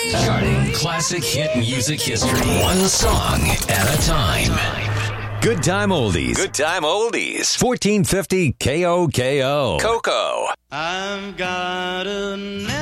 Charting classic hit music history. One song at a time. Good Time Oldies. Good Time Oldies. 1450 KOKO. Coco. I've got a